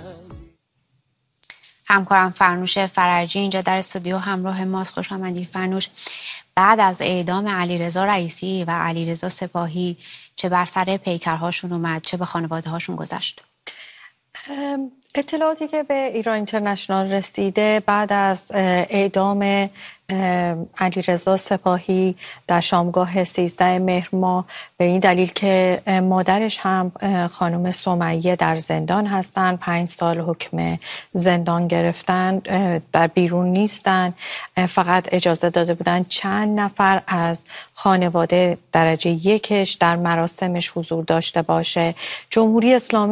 همکارم فرنوش فرجی اینجا در استودیو همراه ماست. خوش آمدی فرنوش. بعد از اعدام علیرضا رئیسی و علیرضا سپاهی چه بر سر پیکرهاشون اومد، چه به خانواده هاشون گذشت؟ اطلاعاتی که به ایران اینترنشنال رسیده بعد از اعدام علیرضا سپاهی در شامگاه 13 مهر ماه به این دلیل که مادرش هم خانم سمیه در زندان هستن، 5 سال حکم زندان گرفتن، در بیرون نیستن، فقط اجازه داده بودن چند نفر از خانواده درجه یکش در مراسمش حضور داشته باشه. جمهوری اسلامی